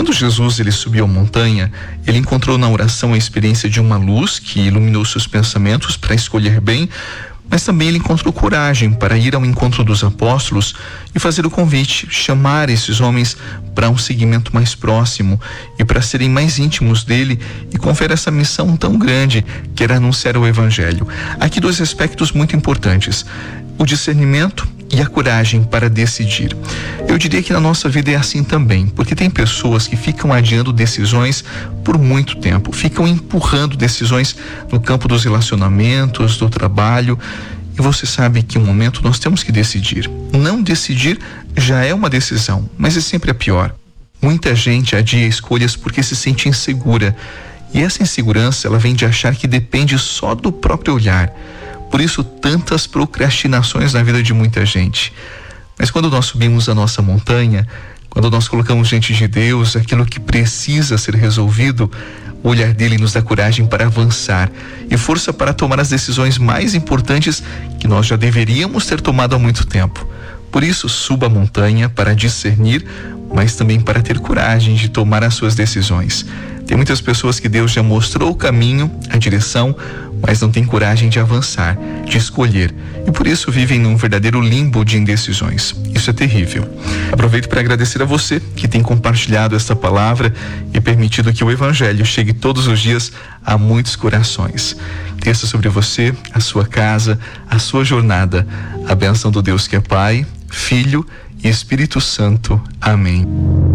Quando Jesus ele subiu a montanha, ele encontrou na oração a experiência de uma luz que iluminou seus pensamentos para escolher bem, mas também ele encontrou coragem para ir ao encontro dos apóstolos e fazer o convite, chamar esses homens para um seguimento mais próximo e para serem mais íntimos dele e confiar essa missão tão grande que era anunciar o Evangelho. Aqui dois aspectos muito importantes: o discernimento e a coragem para decidir. Eu diria que na nossa vida é assim também, porque tem pessoas que ficam adiando decisões por muito tempo, ficam empurrando decisões no campo dos relacionamentos, do trabalho, e você sabe que um momento nós temos que decidir. Não decidir já é uma decisão, mas é sempre a pior. Muita gente adia escolhas porque se sente insegura, e essa insegurança ela vem de achar que depende só do próprio olhar. Por isso, tantas procrastinações na vida de muita gente. Mas quando nós subimos a nossa montanha, quando nós colocamos diante de Deus aquilo que precisa ser resolvido, o olhar dele nos dá coragem para avançar e força para tomar as decisões mais importantes que nós já deveríamos ter tomado há muito tempo. Por isso, suba a montanha para discernir, mas também para ter coragem de tomar as suas decisões. Tem muitas pessoas que Deus já mostrou o caminho, a direção, mas não tem coragem de avançar, de escolher, e por isso vivem num verdadeiro limbo de indecisões. Isso é terrível. Aproveito para agradecer a você que tem compartilhado esta palavra e permitido que o Evangelho chegue todos os dias a muitos corações. Desça sobre você, a sua casa, a sua jornada, a bênção do Deus que é Pai, Filho e Espírito Santo. Amém.